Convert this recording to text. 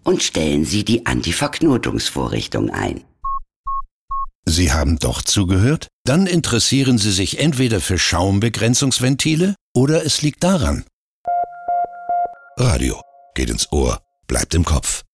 und stellen Sie die Antiverknotungsvorrichtung ein. Sie haben doch zugehört? Dann interessieren Sie sich entweder für Schaumbegrenzungsventile oder es liegt daran. Radio geht ins Ohr, bleibt im Kopf.